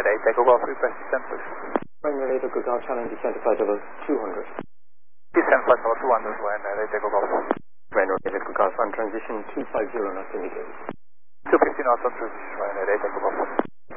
8 Echo Golf, request descent please. Ryanair 8 Echo Golf, challenge descent to flight level 200. Descent flight level 200, Ryanair 8 Echo Golf. Ryanair 8 Echo Golf on transition 250 knots indicated. 250 knots on transition, Ryanair 8 Echo Golf.